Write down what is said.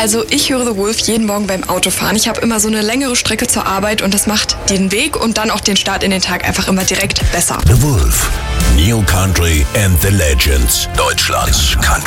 Also ich höre The Wolf jeden Morgen beim Autofahren. Ich habe immer so eine längere Strecke zur Arbeit und das macht den Weg und dann auch den Start in den Tag einfach immer direkt besser. The Wolf. New Country and the Legends. Deutschlands Country.